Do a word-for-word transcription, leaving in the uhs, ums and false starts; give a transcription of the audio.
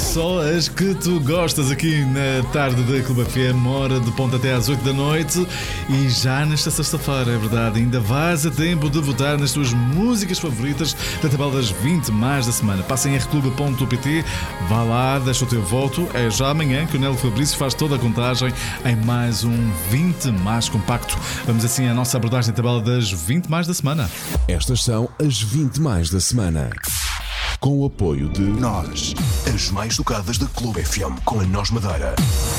só as que tu gostas aqui na tarde da Clube F M, hora de ponta até às oito da noite. E já nesta sexta-feira, é verdade, ainda vais a tempo de votar nas tuas músicas favoritas da tabela das vinte mais da semana. Passa em r clube ponto p t, vá lá, deixa o teu voto. É já amanhã que o Nelo Fabrício faz toda a contagem em mais um vinte mais compacto. Vamos assim à nossa abordagem da tabela das vinte mais da semana. Estas são as vinte mais da semana. Com o apoio de Nós, as mais tocadas da Clube F M com a Nós Madeira.